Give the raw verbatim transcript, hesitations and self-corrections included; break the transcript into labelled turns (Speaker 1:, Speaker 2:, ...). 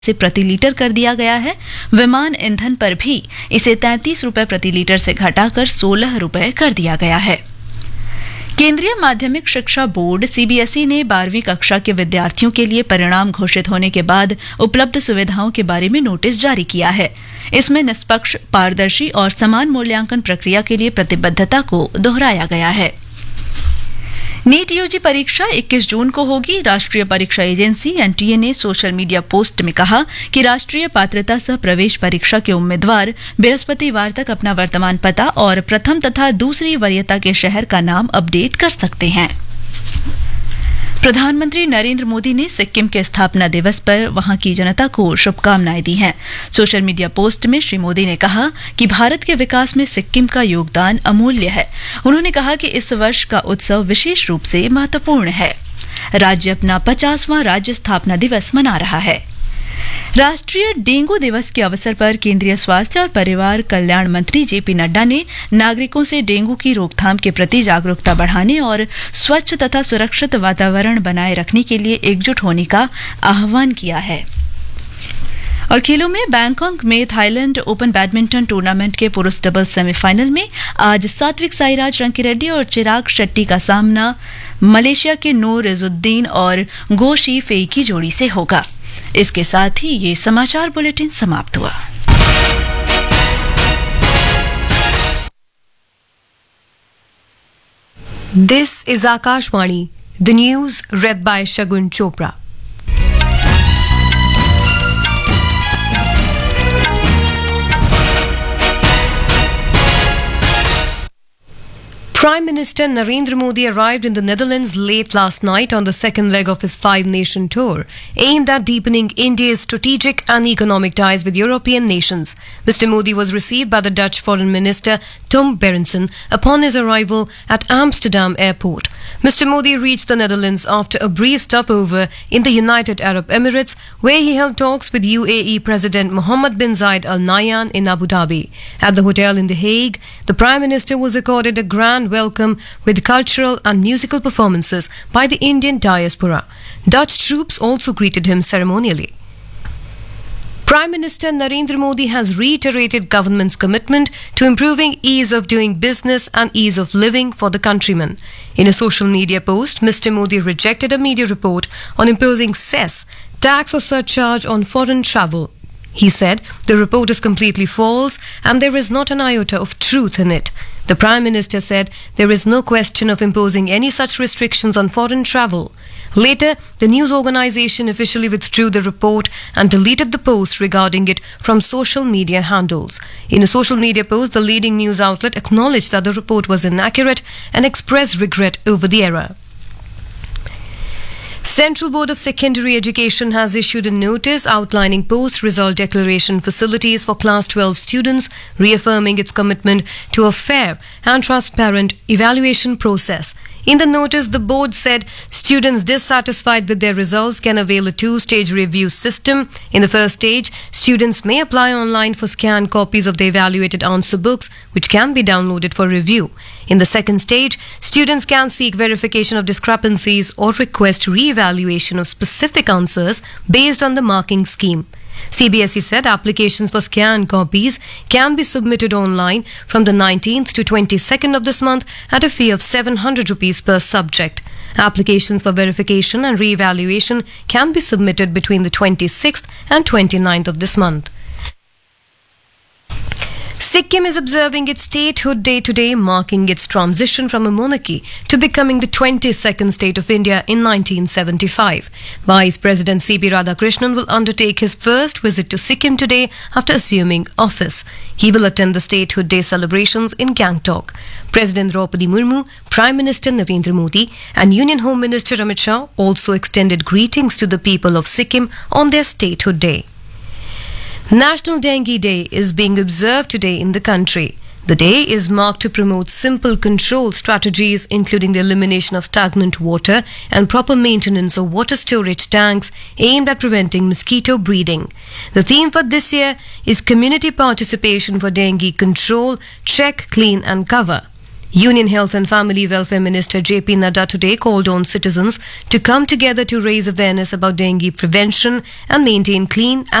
Speaker 1: से प्रति लीटर कर दिया गया है। विमान ईंधन पर भी इसे तैंतीस रुपए प्रति लीटर से घटाकर सोलह रुपए कर दिया गया है। केंद्रीय माध्यमिक शिक्षा बोर्ड सीबीएसई ने बारहवीं कक्षा के विद्यार्थियों के लिए परिणाम घोषित होने के बाद उपलब्ध सुविधाओं के बारे में नोटिस जारी किया है। इसमें निष्पक्ष, पारदर्शी और समान मूल्यांकन प्रक्रिया के लिए प्रतिबद्धता को दोहराया गया है। नीट यूजी परीक्षा इक्कीस जून को होगी। राष्ट्रीय परीक्षा एजेंसी एनटीए ने सोशल मीडिया पोस्ट में कहा कि राष्ट्रीय पात्रता सह प्रवेश परीक्षा के उम्मीदवार बृहस्पतिवार तक अपना वर्तमान पता और प्रथम तथा दूसरी वरीयता के शहर का नाम अपडेट कर सकते हैं। प्रधानमंत्री नरेंद्र मोदी ने सिक्किम के स्थापना दिवस पर वहां की जनता को शुभकामनाएं दी हैं। सोशल मीडिया पोस्ट में श्री मोदी ने कहा कि भारत के विकास में सिक्किम का योगदान अमूल्य है। उन्होंने कहा कि इस वर्ष का उत्सव विशेष रूप से महत्वपूर्ण है। राज्य अपना पचासवां राज्य स्थापना दिवस मना रहा है। राष्ट्रीय डेंगू दिवस के अवसर पर केंद्रीय स्वास्थ्य और परिवार कल्याण मंत्री जेपी नड्डा ने नागरिकों से डेंगू की रोकथाम के प्रति जागरूकता बढ़ाने और स्वच्छ तथा सुरक्षित वातावरण बनाए रखने के लिए एकजुट होने का आह्वान किया है। और खेलों में बैंकॉक में थाईलैंड ओपन बैडमिंटन टूर्नामेंट के पुरुष डबल सेमीफाइनल में आज सात्विक साईराज रंकीरेड्डी और चिराग शेट्टी का सामना मलेशिया के नूर रिजुद्दीन और गो शी फेई की जोड़ी से होगा। इसके साथ ही ये समाचार बुलेटिन समाप्त हुआ।
Speaker 2: This is Akashvani, the news read by Shagun Chopra. Prime Minister Narendra Modi arrived in the Netherlands late last night on the second leg of his five-nation tour, aimed at deepening India's strategic and economic ties with European nations. Mister Modi was received by the Dutch Foreign Minister Tom Berendsen upon his arrival at Amsterdam Airport. Mister Modi reached the Netherlands after a brief stopover in the United Arab Emirates, where he held talks with U A E President Mohammed bin Zayed Al Nahyan in Abu Dhabi. At the hotel in The Hague, the Prime Minister was accorded a grand welcome with cultural and musical performances by the Indian diaspora. Dutch troops also greeted him ceremonially. Prime Minister Narendra Modi has reiterated government's commitment to improving ease of doing business and ease of living for the countrymen. In a social media post, Mister Modi rejected a media report on imposing cess, tax or surcharge on foreign travel. He said the report is completely false and there is not an iota of truth in it. The Prime Minister said there is no question of imposing any such restrictions on foreign travel. Later, the news organization officially withdrew the report and deleted the post regarding it from social media handles. In a social media post, the leading news outlet acknowledged that the report was inaccurate and expressed regret over the error. Central Board of Secondary Education has issued a notice outlining post-result declaration facilities for Class twelve students, reaffirming its commitment to a fair and transparent evaluation process. In the notice, the board said students dissatisfied with their results can avail a two-stage review system. In the first stage, students may apply online for scanned copies of the evaluated answer books, which can be downloaded for review. In the second stage, students can seek verification of discrepancies or request re-evaluation of specific answers based on the marking scheme. C B S E said applications for scanned copies can be submitted online from the nineteenth to twenty-second of this month at a fee of seven hundred rupees per subject. Applications for verification and re-evaluation can be submitted between the twenty-sixth and twenty-ninth of this month. Sikkim is observing its statehood day today, marking its transition from a monarchy to becoming the twenty-second state of India in nineteen seventy-five. Vice President C P Radhakrishnan will undertake his first visit to Sikkim today after assuming office. He will attend the statehood day celebrations in Gangtok. President Draupadi Murmu, Prime Minister Narendra Modi and Union Home Minister Amit Shah also extended greetings to the people of Sikkim on their statehood day. National Dengue Day is being observed today in the country. The day is marked to promote simple control strategies, including the elimination of stagnant water and proper maintenance of water storage tanks aimed at preventing mosquito breeding. The theme for this year is Community Participation for Dengue Control, Check, Clean and Cover. Union Health and Family Welfare Minister J P Nadda today called on citizens to come together to raise awareness about dengue prevention and maintain clean